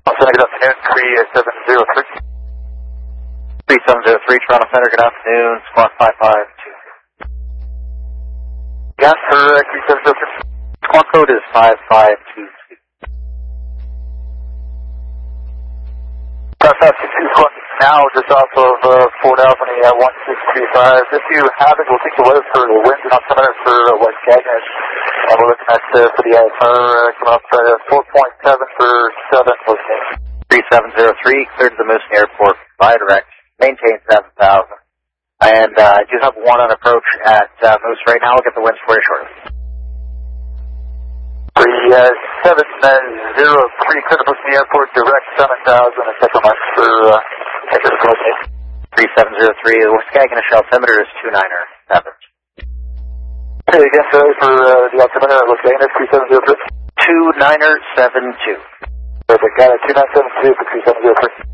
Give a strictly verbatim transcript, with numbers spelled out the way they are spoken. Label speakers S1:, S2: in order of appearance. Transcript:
S1: Center, good afternoon, three seven zero three. three seven zero three, Toronto Center, good afternoon, squawk five five two. Gas for uh, three seven zero three. Squawk code is five five two two. five five two two, squawk now just off of uh, Fort Albany at one six three five. If you have it, we'll take the weather for the wind and altimeter for uh, West Cagney. And we're looking at uh, for the I F R uh, coming up at uh, four point seven for seven location. three seven zero three, cleared to the Moose Airport, via direct, maintain seven thousand. And uh, I do have one on approach at uh, Moose right now. I'll get the winds for you shortly. three seven zero three, cleared to Moose Airport, direct seven thousand, and second much for uh, second location. three seven zero three, the West Cagney altimeter is two niner seven. Okay, again, sorry for uh, the altimeter, West Cagney, three seven zero three. two niner seven two. Perfect, got it, two nine seven two for three seven zero three.